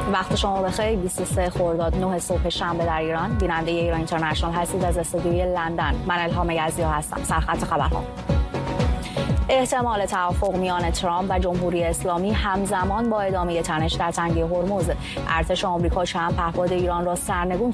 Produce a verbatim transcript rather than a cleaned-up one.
وقت شما بخیر. بیست و سه خرداد نه صبح شنبه در ایران. بیننده ایران اینترنشنال هستید از استودیوی لندن. من الهام یزدی هستم. سرخط خبرها: احتمال توافق میان ترامپ و جمهوری اسلامی همزمان با ادامه تنش در تنگه هرمز. ارتش آمریکا چند پهپاد ایران را سرنگون